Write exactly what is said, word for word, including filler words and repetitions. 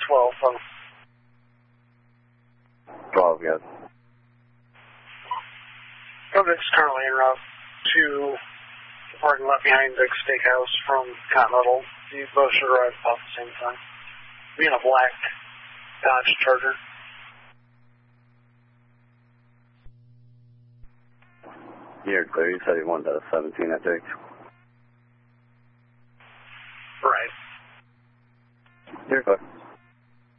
twelve, so. twelve, yes. Subject's currently en route to the parking lot behind Dick's Steakhouse from Continental. These both should arrive about the same time. Be in a black Dodge Charger. You're clear. You said you wanted a seventeen at Dick's. Right. You're clear.